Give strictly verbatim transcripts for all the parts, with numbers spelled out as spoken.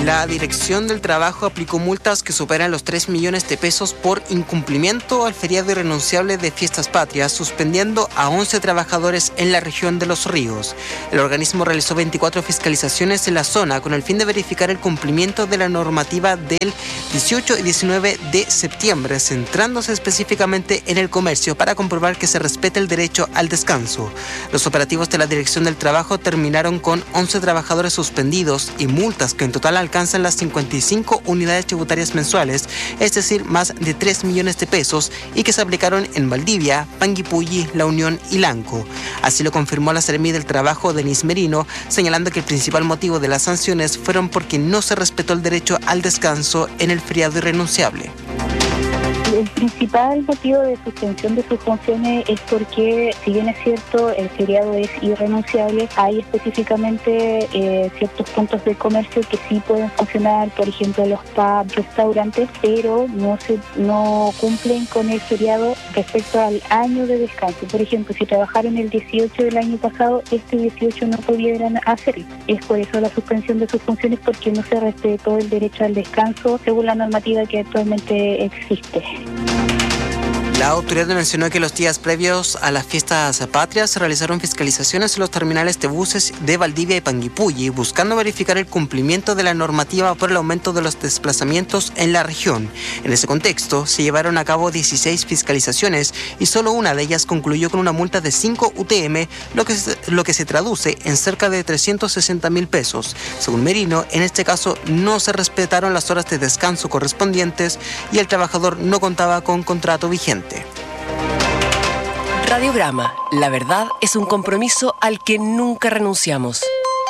La Dirección del Trabajo aplicó multas que superan los tres millones de pesos por incumplimiento al feriado irrenunciable de Fiestas Patrias, suspendiendo a once trabajadores en la región de Los Ríos. El organismo realizó veinticuatro fiscalizaciones en la zona con el fin de verificar el cumplimiento de la normativa del dieciocho y diecinueve de septiembre, centrándose específicamente en el comercio para comprobar que se respete el derecho al descanso. Los operativos de la Dirección del Trabajo terminaron con once trabajadores suspendidos y multas que en total alcanzan las cincuenta y cinco unidades tributarias mensuales, es decir, más de tres millones de pesos, y que se aplicaron en Valdivia, Panguipulli, La Unión y Lanco. Así lo confirmó la Seremi del Trabajo, Denise Merino, señalando que el principal motivo de las sanciones fueron porque no se respetó el derecho al descanso en el feriado irrenunciable. El principal motivo de suspensión de sus funciones es porque, si bien es cierto, el feriado es irrenunciable, hay específicamente eh, ciertos puntos de comercio que sí pueden funcionar, por ejemplo los pubs, restaurantes, pero no se no cumplen con el feriado respecto al año de descanso. Por ejemplo, si trabajaron el dieciocho del año pasado, este dieciocho no pudieran hacerlo. Es por eso la suspensión de sus funciones, porque no se respetó el derecho al descanso según la normativa que actualmente existe. La autoridad mencionó que los días previos a las fiestas patrias se realizaron fiscalizaciones en los terminales de buses de Valdivia y Panguipulli, buscando verificar el cumplimiento de la normativa por el aumento de los desplazamientos en la región. En ese contexto, se llevaron a cabo dieciséis fiscalizaciones y solo una de ellas concluyó con una multa de cinco U T M, lo que, lo que se traduce en cerca de trescientos sesenta mil pesos. Según Merino, en este caso no se respetaron las horas de descanso correspondientes y el trabajador no contaba con contrato vigente. Radiograma. La verdad es un compromiso al que nunca renunciamos.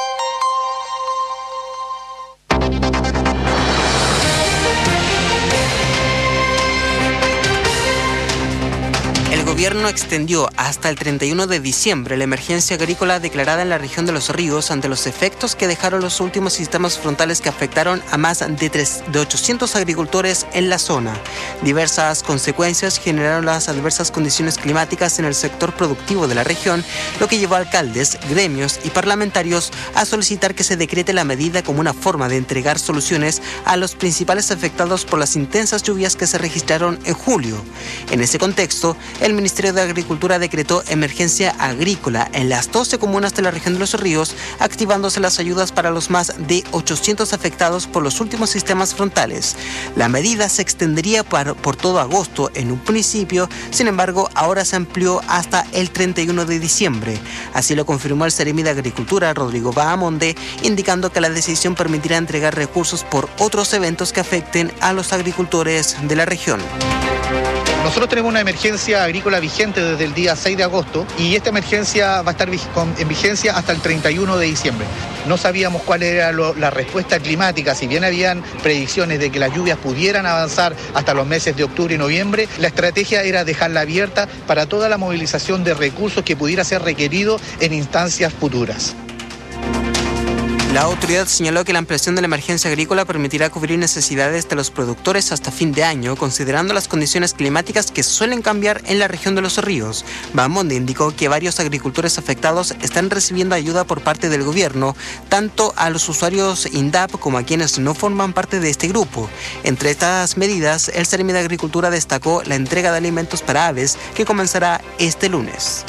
El gobierno extendió hasta el treinta y uno de diciembre la emergencia agrícola declarada en la región de Los Ríos ante los efectos que dejaron los últimos sistemas frontales que afectaron a más de, tres, de ochocientos agricultores en la zona. Diversas consecuencias generaron las adversas condiciones climáticas en el sector productivo de la región, lo que llevó a alcaldes, gremios y parlamentarios a solicitar que se decrete la medida como una forma de entregar soluciones a los principales afectados por las intensas lluvias que se registraron en julio. En ese contexto, el Ministerio de Agricultura decretó emergencia agrícola en las doce comunas de la región de Los Ríos, activándose las ayudas para los más de ochocientos afectados por los últimos sistemas frontales. La medida se extendería por, por todo agosto en un principio, sin embargo, ahora se amplió hasta el treinta y uno de diciembre. Así lo confirmó el Seremi de Agricultura, Rodrigo Bahamonde, indicando que la decisión permitirá entregar recursos por otros eventos que afecten a los agricultores de la región. Nosotros tenemos una emergencia agrícola vigente desde el día seis de agosto y esta emergencia va a estar en vigencia hasta el treinta y uno de diciembre. No sabíamos cuál era lo, la respuesta climática, si bien habían predicciones de que las lluvias pudieran avanzar hasta los meses de octubre y noviembre, la estrategia era dejarla abierta para toda la movilización de recursos que pudiera ser requerido en instancias futuras. La autoridad señaló que la ampliación de la emergencia agrícola permitirá cubrir necesidades de los productores hasta fin de año, considerando las condiciones climáticas que suelen cambiar en la región de Los Ríos. Bahamonde indicó que varios agricultores afectados están recibiendo ayuda por parte del gobierno, tanto a los usuarios INDAP como a quienes no forman parte de este grupo. Entre estas medidas, el Seremi de Agricultura destacó la entrega de alimentos para aves, que comenzará este lunes.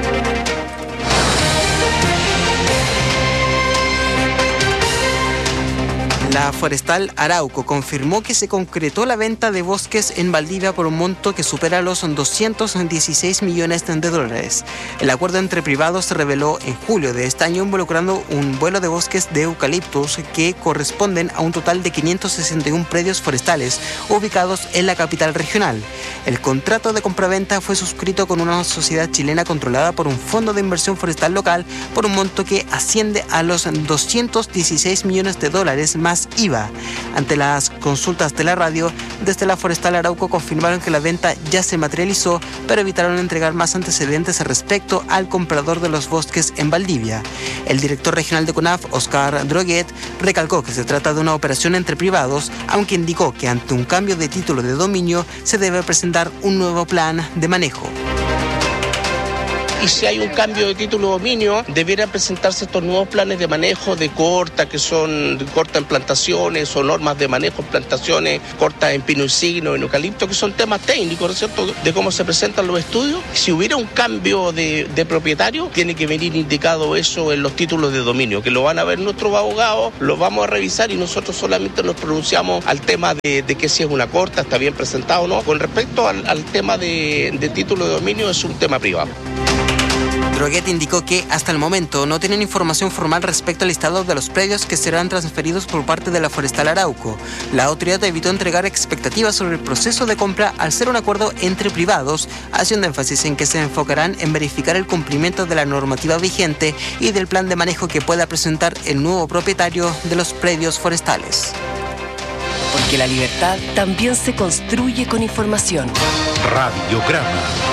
La Forestal Arauco confirmó que se concretó la venta de bosques en Valdivia por un monto que supera los doscientos dieciséis millones de dólares. El acuerdo entre privados se reveló en julio de este año, involucrando un vuelo de bosques de eucaliptos que corresponden a un total de quinientos sesenta y uno predios forestales ubicados en la capital regional. El contrato de compraventa fue suscrito con una sociedad chilena controlada por un fondo de inversión forestal local por un monto que asciende a los doscientos dieciséis millones de dólares más I V A. Ante las consultas de la radio, desde la Forestal Arauco confirmaron que la venta ya se materializó, pero evitaron entregar más antecedentes respecto al comprador de los bosques en Valdivia. El director regional de CONAF, Oscar Droguet, recalcó que se trata de una operación entre privados, aunque indicó que ante un cambio de título de dominio se debe presentar un nuevo plan de manejo. y si hay un cambio de título de dominio, debieran presentarse estos nuevos planes de manejo de corta, que son corta en plantaciones o normas de manejo en plantaciones, corta en pino insigno, en eucalipto, que son temas técnicos, ¿no es cierto?, de cómo se presentan los estudios. Si hubiera un cambio de, de propietario, tiene que venir indicado eso en los títulos de dominio, que lo van a ver nuestros abogados, lo vamos a revisar y nosotros solamente nos pronunciamos al tema de, de que si es una corta, está bien presentado o no. Con respecto al, al tema de, de título de dominio, es un tema privado. Droguet indicó que hasta el momento no tienen información formal respecto al listado de los predios que serán transferidos por parte de la Forestal Arauco. La autoridad evitó entregar expectativas sobre el proceso de compra al ser un acuerdo entre privados, haciendo énfasis en que se enfocarán en verificar el cumplimiento de la normativa vigente y del plan de manejo que pueda presentar el nuevo propietario de los predios forestales. Porque la libertad también se construye con información. Radiograma.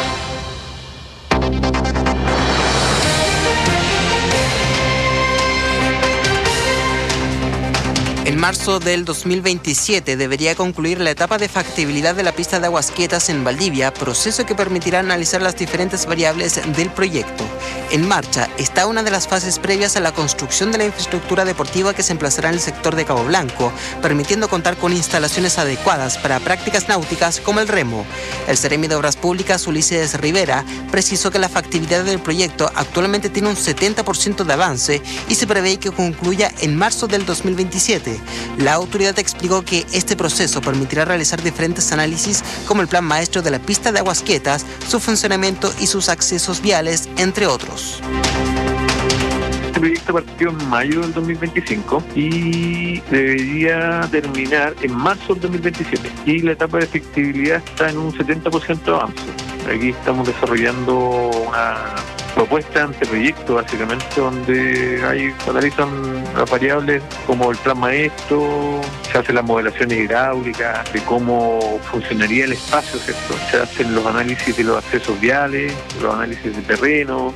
En marzo del dos mil veintisiete debería concluir la etapa de factibilidad de la pista de Aguas Quietas en Valdivia, proceso que permitirá analizar las diferentes variables del proyecto. En marcha está una de las fases previas a la construcción de la infraestructura deportiva que se emplazará en el sector de Cabo Blanco, permitiendo contar con instalaciones adecuadas para prácticas náuticas como el remo. El Seremi de Obras Públicas, Ulises Rivera, precisó que la factibilidad del proyecto actualmente tiene un setenta por ciento de avance y se prevé que concluya en marzo del dos mil veintisiete. La autoridad explicó que este proceso permitirá realizar diferentes análisis como el plan maestro de la pista de Aguas Quietas, su funcionamiento y sus accesos viales, entre otros. Este proyecto partió en mayo del dos mil veinticinco y debería terminar en marzo del dos mil veintisiete. Y la etapa de efectividad está en un setenta por ciento de avance. Aquí estamos desarrollando una propuesta ante proyecto, básicamente, donde hay, se analizan las variables como el plan maestro, se hacen las modelaciones hidráulicas de cómo funcionaría el espacio, ¿cierto? Se hacen los análisis de los accesos viales, los análisis de terreno.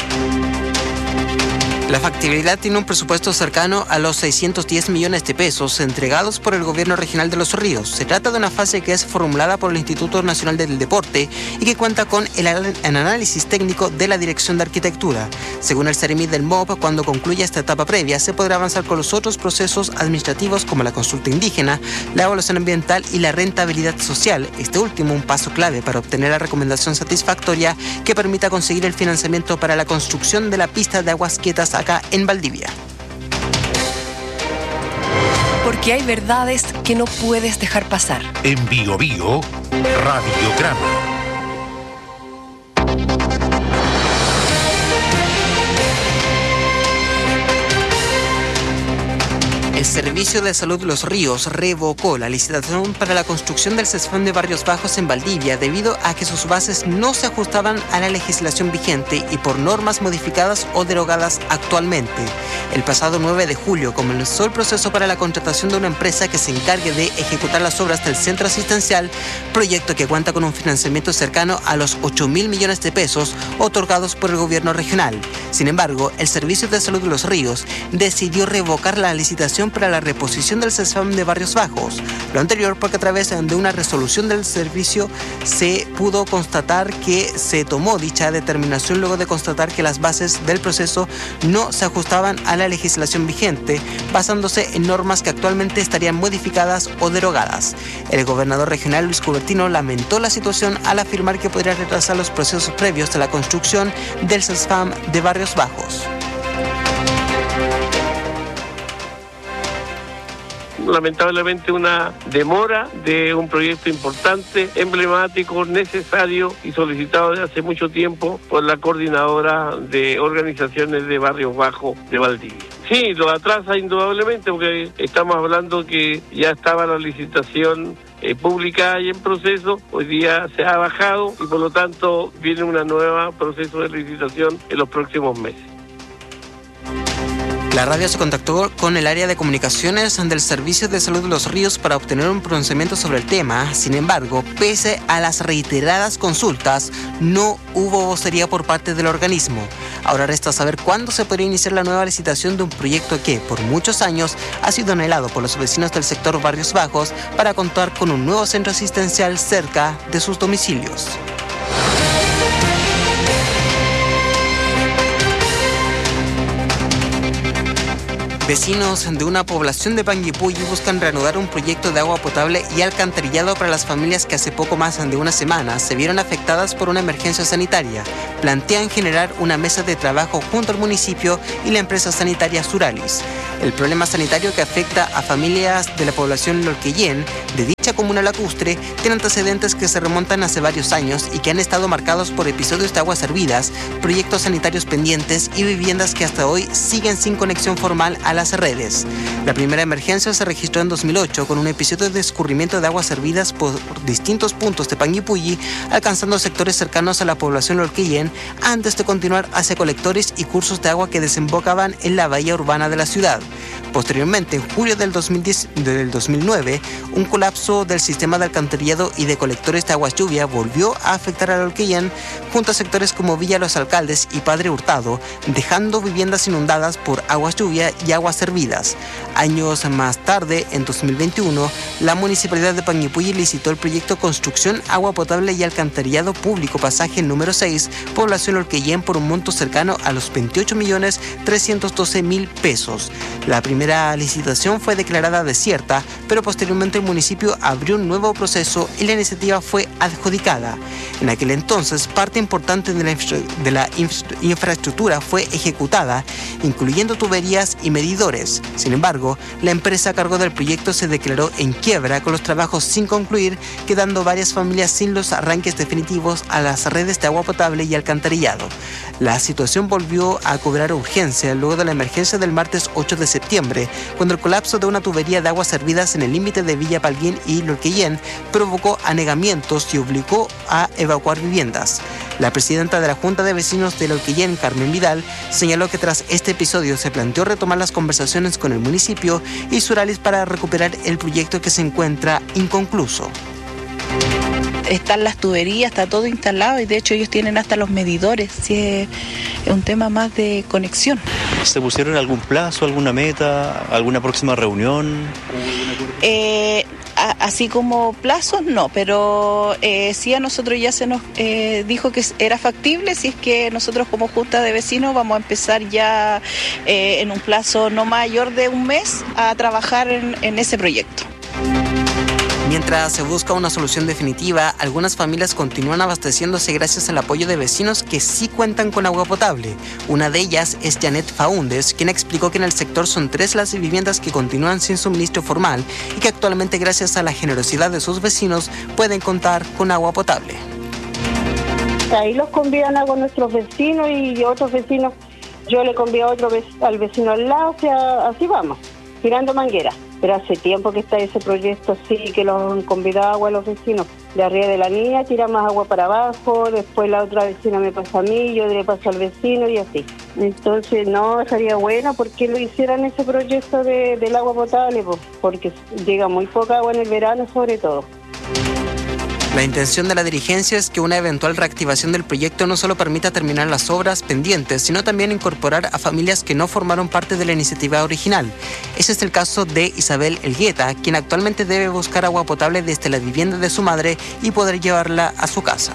La factibilidad tiene un presupuesto cercano a los seiscientos diez millones de pesos entregados por el Gobierno Regional de Los Ríos. Se trata de una fase que es formulada por el Instituto Nacional del Deporte y que cuenta con el, el análisis técnico de la Dirección de Arquitectura. Según el Seremi del M O B, cuando concluya esta etapa previa, se podrá avanzar con los otros procesos administrativos como la consulta indígena, la evaluación ambiental y la rentabilidad social. Este último un paso clave para obtener la recomendación satisfactoria que permita conseguir el financiamiento para la construcción de la pista de Aguas Quietas acá en Valdivia. Porque hay verdades que no puedes dejar pasar. En Bio Bio, Radiograma. El Servicio de Salud Los Ríos revocó la licitación para la construcción del CESFAM de Barrios Bajos en Valdivia debido a que sus bases no se ajustaban a la legislación vigente y por normas modificadas o derogadas actualmente. El pasado nueve de julio comenzó el proceso para la contratación de una empresa que se encargue de ejecutar las obras del centro asistencial, proyecto que cuenta con un financiamiento cercano a los ocho mil millones de pesos otorgados por el gobierno regional. Sin embargo, el Servicio de Salud Los Ríos decidió revocar la licitación para la reposición del CESFAM de Barrios Bajos. Lo anterior porque a través de una resolución del servicio se pudo constatar que se tomó dicha determinación luego de constatar que las bases del proceso no se ajustaban a la legislación vigente, basándose en normas que actualmente estarían modificadas o derogadas. El gobernador regional Luis Cubertino lamentó la situación al afirmar que podría retrasar los procesos previos a la construcción del CESFAM de Barrios Bajos. Lamentablemente una demora de un proyecto importante, emblemático, necesario y solicitado desde hace mucho tiempo por la coordinadora de organizaciones de Barrios Bajos de Valdivia. Sí, lo atrasa indudablemente porque estamos hablando que ya estaba la licitación eh, pública y en proceso, hoy día se ha bajado y por lo tanto viene una nueva proceso de licitación en los próximos meses. La radio se contactó con el área de comunicaciones del Servicio de Salud de Los Ríos para obtener un pronunciamiento sobre el tema. Sin embargo, pese a las reiteradas consultas, no hubo vocería por parte del organismo. Ahora resta saber cuándo se podría iniciar la nueva licitación de un proyecto que, por muchos años, ha sido anhelado por los vecinos del sector Barrios Bajos para contar con un nuevo centro asistencial cerca de sus domicilios. Vecinos de una población de Panguipulli buscan reanudar un proyecto de agua potable y alcantarillado para las familias que hace poco más de una semana se vieron afectadas por una emergencia sanitaria. Plantean generar una mesa de trabajo junto al municipio y la empresa sanitaria Suralis. El problema sanitario que afecta a familias de la población Lolquellén de dicha comuna lacustre tiene antecedentes que se remontan hace varios años y que han estado marcados por episodios de aguas hervidas, proyectos sanitarios pendientes y viviendas que hasta hoy siguen sin conexión formal a las redes. La primera emergencia se registró en dos mil ocho con un episodio de escurrimiento de aguas hervidas por distintos puntos de Panguipulli, alcanzando sectores cercanos a la población Lolquellén antes de continuar hacia colectores y cursos de agua que desembocaban en la bahía urbana de la ciudad. Posteriormente, en julio del, dos mil diez, del dos mil nueve, un colapso del sistema de alcantarillado y de colectores de aguas lluvia volvió a afectar a Lolquellén junto a sectores como Villa Los Alcaldes y Padre Hurtado, dejando viviendas inundadas por aguas lluvia y aguas hervidas. Años más tarde, en dos mil veintiuno, la Municipalidad de Panguipulli licitó el proyecto Construcción Agua Potable y Alcantarillado Público Pasaje número seis, población Lolquellén, por un monto cercano a los veintiocho millones trescientos doce mil pesos. La primera licitación fue declarada desierta, pero posteriormente el municipio abrió un nuevo proceso y la iniciativa fue adjudicada. En aquel entonces, parte importante de la, infra de la infra infraestructura fue ejecutada, incluyendo tuberías y medidores. Sin embargo, la empresa a cargo del proyecto se declaró en quiebra con los trabajos sin concluir, quedando varias familias sin los arranques definitivos a las redes de agua potable y alcantarillado. La situación volvió a cobrar urgencia luego de la emergencia del martes ocho de septiembre, cuando el colapso de una tubería de aguas hervidas en el límite de Villa Palguín y Lolquellén provocó anegamientos y obligó a evacuar viviendas. La presidenta de la Junta de Vecinos de Lolquellén, Carmen Vidal, señaló que tras este episodio se planteó retomar las conversaciones con el municipio y Suralis para recuperar el proyecto que se encuentra inconcluso. Están las tuberías, está todo instalado y de hecho ellos tienen hasta los medidores, si es un tema más de conexión. ¿Se pusieron algún plazo, alguna meta, alguna próxima reunión? Eh, a, así como plazos no, pero eh, sí a nosotros ya se nos eh, dijo que era factible, si es que nosotros como Junta de Vecinos vamos a empezar ya eh, en un plazo no mayor de un mes a trabajar en, en ese proyecto. Mientras se busca una solución definitiva, algunas familias continúan abasteciéndose gracias al apoyo de vecinos que sí cuentan con agua potable. Una de ellas es Janet Faúndez, quien explicó que en el sector son tres las viviendas que continúan sin suministro formal y que actualmente, gracias a la generosidad de sus vecinos, pueden contar con agua potable. Ahí los convidan agua a nuestros vecinos y otros vecinos, yo le convido a otro al vecino al lado, o sea, así vamos, tirando manguera. Pero hace tiempo que está ese proyecto, sí, que los han convidado agua a los vecinos. De arriba de la niña tira más agua para abajo, después la otra vecina me pasa a mí, yo le paso al vecino y así. Entonces, no, estaría bueno porque lo hicieran ese proyecto de, del agua potable, pues, porque llega muy poca agua en el verano sobre todo. La intención de la dirigencia es que una eventual reactivación del proyecto no solo permita terminar las obras pendientes, sino también incorporar a familias que no formaron parte de la iniciativa original. Ese es el caso de Isabel Elgueta, quien actualmente debe buscar agua potable desde la vivienda de su madre y poder llevarla a su casa.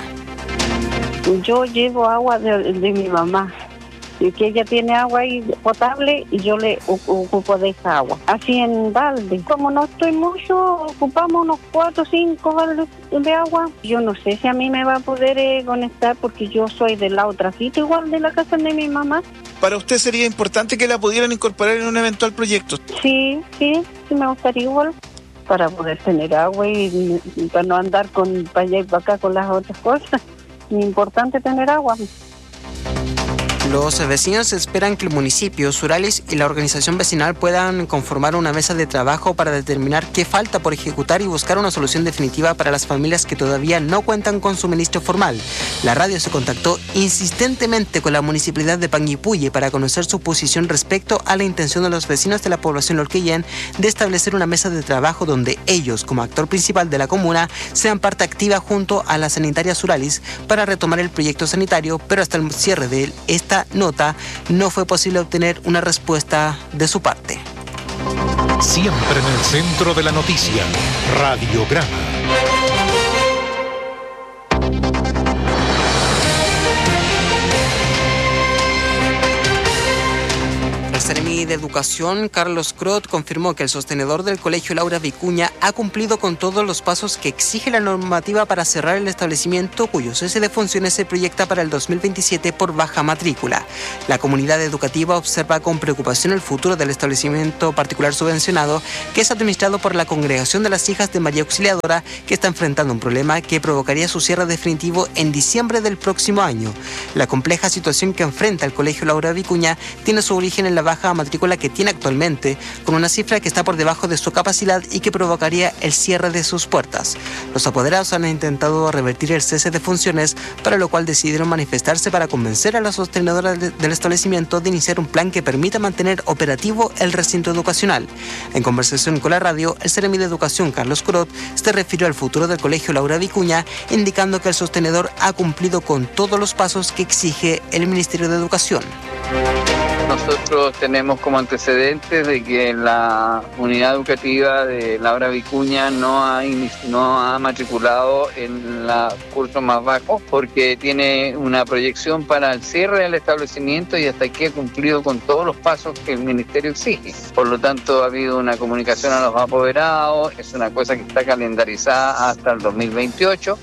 Yo llevo agua de, de mi mamá. Y que ella tiene agua ahí potable y yo le ocupo de esa agua. Así en balde. Como no estoy mucho, ocupamos unos cuatro o cinco baldes de agua. Yo no sé si a mí me va a poder eh, conectar porque yo soy de la otra cita igual de la casa de mi mamá. ¿Para usted sería importante que la pudieran incorporar en un eventual proyecto? Sí, sí, sí me gustaría igual. Para poder tener agua y, y para no andar con para allá y para acá con las otras cosas. Es importante tener agua. Los vecinos esperan que el municipio, Suralis y la organización vecinal puedan conformar una mesa de trabajo para determinar qué falta por ejecutar y buscar una solución definitiva para las familias que todavía no cuentan con suministro formal. La radio se contactó insistentemente con la municipalidad de Panguipulli para conocer su posición respecto a la intención de los vecinos de la población Lolquellén de establecer una mesa de trabajo donde ellos, como actor principal de la comuna, sean parte activa junto a la sanitaria Suralis para retomar el proyecto sanitario, pero hasta el cierre de esta nota no fue posible obtener una respuesta de su parte. Siempre en el centro de la noticia, Radiograma. Seremi de Educación, Carlos Crot, confirmó que el sostenedor del Colegio Laura Vicuña ha cumplido con todos los pasos que exige la normativa para cerrar el establecimiento, cuyo cese de funciones se proyecta para el dos mil veintisiete por baja matrícula. La comunidad educativa observa con preocupación el futuro del establecimiento particular subvencionado, que es administrado por la Congregación de las Hijas de María Auxiliadora, que está enfrentando un problema que provocaría su cierre definitivo en diciembre del próximo año. La compleja situación que enfrenta el Colegio Laura Vicuña tiene su origen en la baja matrícula que tiene actualmente, con una cifra que está por debajo de su capacidad y que provocaría el cierre de sus puertas. Los apoderados han intentado revertir el cese de funciones, para lo cual decidieron manifestarse para convencer a la sostenedora de, del establecimiento de iniciar un plan que permita mantener operativo el recinto educacional. En conversación con la radio, el Seremi de Educación, Carlos Crot, se refirió al futuro del Colegio Laura Vicuña, indicando que el sostenedor ha cumplido con todos los pasos que exige el Ministerio de Educación. Nosotros tenemos como antecedentes de que la unidad educativa de Laura Vicuña no ha, no ha matriculado en los cursos más bajos porque tiene una proyección para el cierre del establecimiento y hasta aquí ha cumplido con todos los pasos que el Ministerio exige. Por lo tanto, ha habido una comunicación a los apoderados, es una cosa que está calendarizada hasta el dos mil veintiocho.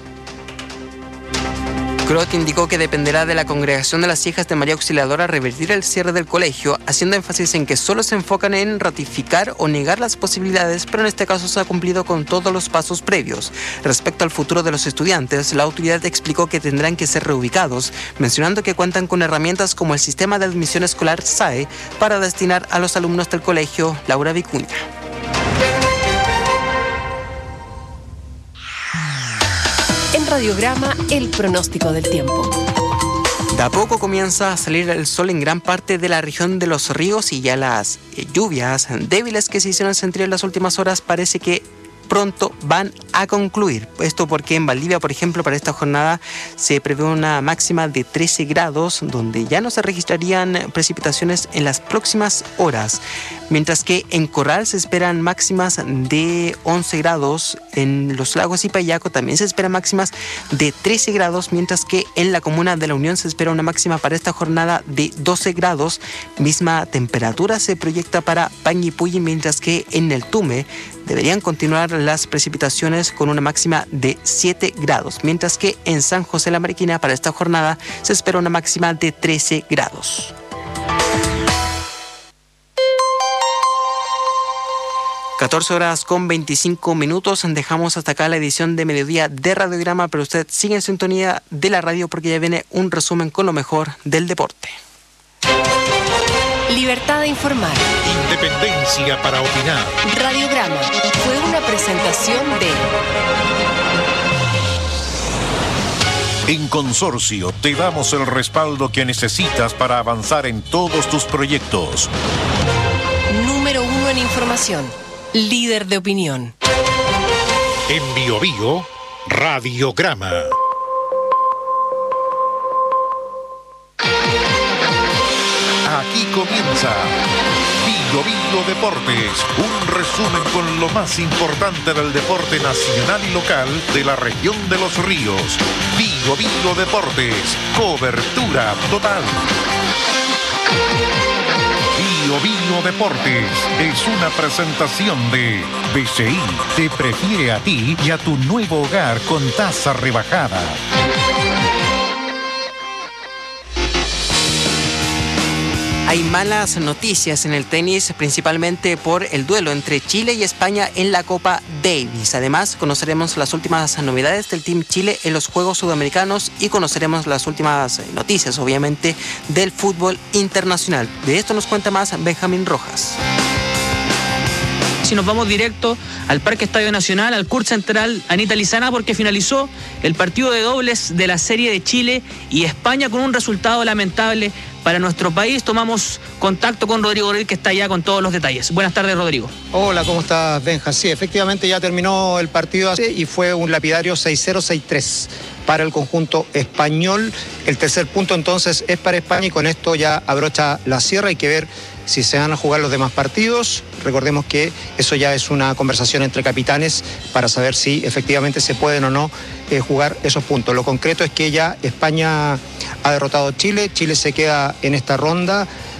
Crot indicó que dependerá de la Congregación de las Hijas de María Auxiliadora revertir el cierre del colegio, haciendo énfasis en que solo se enfocan en ratificar o negar las posibilidades, pero en este caso se ha cumplido con todos los pasos previos. Respecto al futuro de los estudiantes, la autoridad explicó que tendrán que ser reubicados, mencionando que cuentan con herramientas como el sistema de admisión escolar S A E para destinar a los alumnos del colegio Laura Vicuña. En Radiograma, el pronóstico del tiempo. De a poco comienza a salir el sol en gran parte de la región de los ríos y ya las lluvias débiles que se hicieron sentir en las últimas horas parece que pronto van a concluir. Esto porque en Valdivia, por ejemplo, para esta jornada se prevé una máxima de trece grados, donde ya no se registrarían precipitaciones en las próximas horas. Mientras que en Corral se esperan máximas de once grados, en Los Lagos y Payaco también se esperan máximas de trece grados, mientras que en la comuna de La Unión se espera una máxima para esta jornada de doce grados. Misma temperatura se proyecta para Panguipulli, mientras que en el Tume deberían continuar las precipitaciones con una máxima de siete grados, mientras que en San José la Mariquina para esta jornada se espera una máxima de trece grados. catorce horas con veinticinco minutos. Dejamos hasta acá la edición de mediodía de Radiograma, pero usted sigue en sintonía de la radio porque ya viene un resumen con lo mejor del deporte. Libertad de informar. Independencia para opinar. Radiograma fue una presentación de... En Consorcio te damos el respaldo que necesitas para avanzar en todos tus proyectos. Número uno en información. Líder de opinión. En Bio Bio, Radiograma. Aquí comienza Bio Bio Deportes, un resumen con lo más importante del deporte nacional y local de la región de Los Ríos. Bio Bio Deportes, cobertura total. Bio Bio Deportes es una presentación de B C I. Te prefiere a ti y a tu nuevo hogar con tasa rebajada. Hay malas noticias en el tenis, principalmente por el duelo entre Chile y España en la Copa Davis. Además, conoceremos las últimas novedades del Team Chile en los Juegos Sudamericanos y conoceremos las últimas noticias, obviamente, del fútbol internacional. De esto nos cuenta más Benjamín Rojas. Si nos vamos directo al Parque Estadio Nacional, al Curt Central Anita Lizana, porque finalizó el partido de dobles de la serie de Chile y España con un resultado lamentable para nuestro país. Tomamos contacto con Rodrigo Rey, que está allá con todos los detalles. Buenas tardes, Rodrigo. Hola, ¿cómo estás, Benja? Sí, efectivamente ya terminó el partido y fue un lapidario seis cero seis tres para el conjunto español. El tercer punto entonces es para España y con esto ya abrocha la cierre. Hay que ver si se van a jugar los demás partidos. Recordemos que eso ya es una conversación entre capitanes para saber si efectivamente se pueden o no eh, jugar esos puntos. Lo concreto es que ya España ha derrotado a Chile. Chile se queda en esta ronda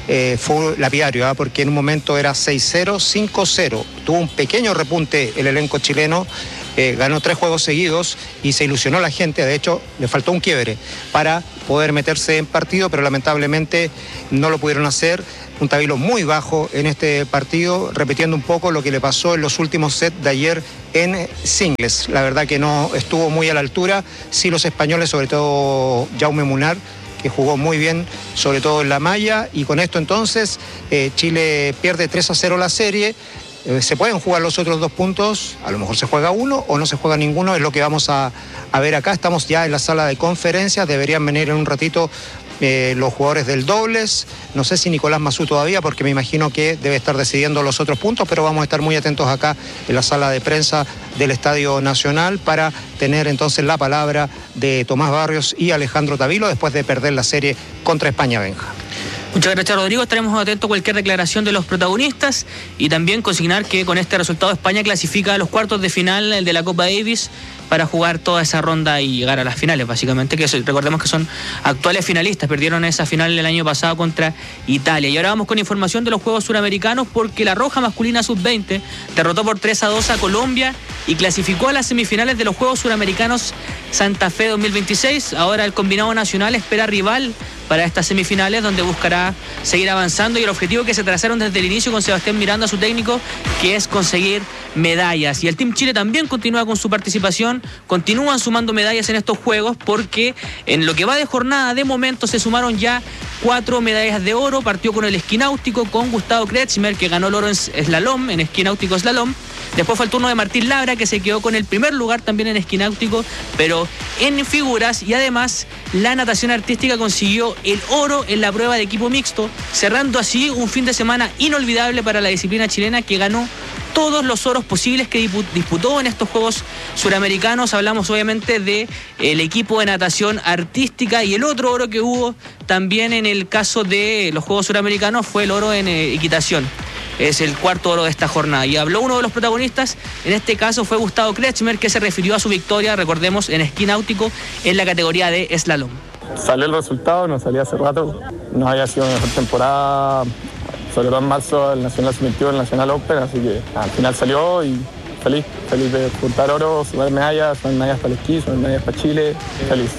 eh, fue lapidario, ¿eh? Porque en un momento era seis cero, cinco cero. Tuvo un pequeño repunte el elenco chileno. Eh, ganó tres juegos seguidos y se ilusionó la gente. De hecho, le faltó un quiebre para poder meterse en partido, pero lamentablemente no lo pudieron hacer. Un tabilo muy bajo en este partido, repitiendo un poco lo que le pasó en los últimos sets de ayer en singles. La verdad que no estuvo muy a la altura. Sí, los españoles, sobre todo Jaume Munar, que jugó muy bien, sobre todo en la malla, y con esto entonces eh, Chile pierde tres a cero la serie. Se pueden jugar los otros dos puntos, a lo mejor se juega uno o no se juega ninguno, es lo que vamos a, a ver acá. Estamos ya en la sala de conferencias, deberían venir en un ratito eh, los jugadores del dobles. No sé si Nicolás Mazú todavía, porque me imagino que debe estar decidiendo los otros puntos, pero vamos a estar muy atentos acá en la sala de prensa del Estadio Nacional para tener entonces la palabra de Tomás Barrios y Alejandro Tabilo después de perder la serie contra España, Benja. Muchas gracias, Rodrigo. Estaremos atentos a cualquier declaración de los protagonistas y también consignar que con este resultado España clasifica a los cuartos de final de la Copa Davis para jugar toda esa ronda y llegar a las finales, básicamente, que recordemos que son actuales finalistas, perdieron esa final el año pasado contra Italia. Y ahora vamos con información de los Juegos Suramericanos, porque la Roja masculina sub veinte derrotó por tres a dos a Colombia y clasificó a las semifinales de los Juegos Suramericanos Santa Fe dos mil veintiséis. Ahora el combinado nacional espera rival para estas semifinales, donde buscará seguir avanzando, y el objetivo que se trazaron desde el inicio con Sebastián Miranda, su técnico, que es conseguir medallas. Y el Team Chile también continúa con su participación, continúan sumando medallas en estos Juegos, porque en lo que va de jornada, de momento se sumaron ya cuatro medallas de oro. Partió con el esquí náutico con Gustavo Kretschmer, que ganó el oro en slalom, en esquí náutico slalom. Después fue el turno de Martín Labra, que se quedó con el primer lugar también en esquí náutico, pero en figuras. Y además la natación artística consiguió el oro en la prueba de equipo mixto, cerrando así un fin de semana inolvidable para la disciplina chilena, que ganó todos los oros posibles que disputó en estos Juegos Suramericanos. Hablamos obviamente de el equipo de natación artística, y el otro oro que hubo también en el caso de los Juegos Suramericanos fue el oro en eh, equitación. Es el cuarto oro de esta jornada. Y habló uno de los protagonistas, en este caso fue Gustavo Kretschmer, que se refirió a su victoria, recordemos, en esquí náutico en la categoría de slalom. Salió el resultado, nos salía hace rato. No había sido una mejor temporada, sobre todo en marzo, el Nacional sub veintiuno, el Nacional Open, así que al final salió y feliz, feliz de juntar oro, sumar medallas, sumar medallas para el esquí, sumar medallas para Chile, feliz.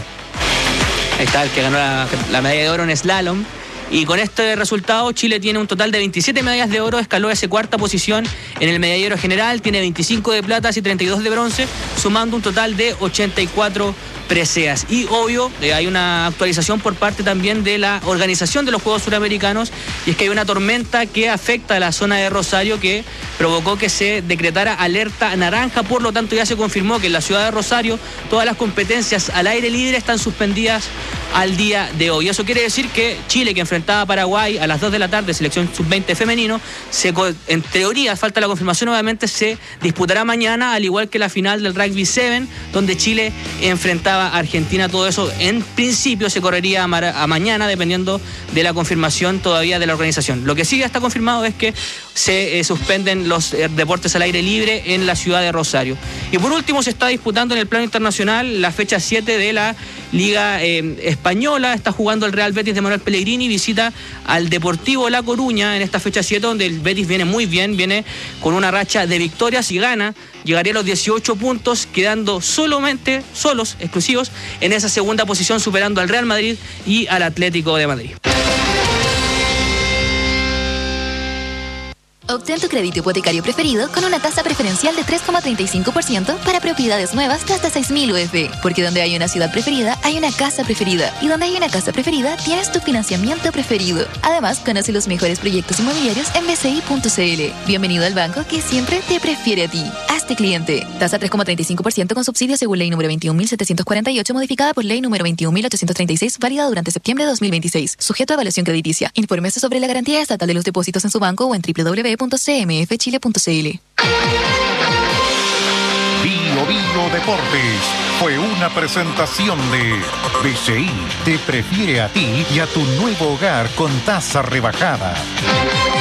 Ahí está el que ganó la, la medalla de oro en slalom. Y con este resultado Chile tiene un total de veintisiete medallas de oro, escaló a esa cuarta posición en el medallero general, tiene veinticinco de plata y treinta y dos de bronce, sumando un total de ochenta y cuatro preseas. Y obvio, eh, hay una actualización por parte también de la organización de los Juegos Suramericanos, y es que hay una tormenta que afecta a la zona de Rosario, que provocó que se decretara alerta naranja. Por lo tanto, ya se confirmó que en la ciudad de Rosario todas las competencias al aire libre están suspendidas al día de hoy. Eso quiere decir que Chile, que enfrentaba a Paraguay a las dos de la tarde, selección sub veinte femenino, se, en teoría, falta la confirmación, obviamente se disputará mañana, al igual que la final del Rugby siete, donde Chile enfrentaba a Argentina. Todo eso en principio se correría a, a mañana, dependiendo de la confirmación todavía de la organización. Lo que sí ya está confirmado es que se eh, suspenden los eh, deportes al aire libre en la ciudad de Rosario. Y por último, se está disputando en el plano internacional la fecha siete de la Liga eh, Española. Está jugando el Real Betis de Manuel Pellegrini, visita al Deportivo La Coruña en esta fecha siete, donde el Betis viene muy bien, viene con una racha de victorias, y gana, llegaría a los dieciocho puntos, quedando solamente, solos, exclusivos, en esa segunda posición, superando al Real Madrid y al Atlético de Madrid. Obtén tu crédito hipotecario preferido con una tasa preferencial de tres coma treinta y cinco por ciento para propiedades nuevas de hasta seis mil U F. Porque donde hay una ciudad preferida, hay una casa preferida. Y donde hay una casa preferida, tienes tu financiamiento preferido. Además, conoce los mejores proyectos inmobiliarios en b c i punto c l. Bienvenido al banco que siempre te prefiere a ti. Hazte cliente. Tasa tres coma treinta y cinco por ciento con subsidio según ley número veintiún mil setecientos cuarenta y ocho, modificada por ley número veintiún mil ochocientos treinta y seis, válida durante septiembre de dos mil veintiséis. Sujeto a evaluación crediticia. Infórmese sobre la garantía estatal de los depósitos en su banco o en w w w punto c m f chile punto c l. Bio Bio Deportes fue una presentación de B C I. Te prefiere a ti y a tu nuevo hogar con tasa rebajada.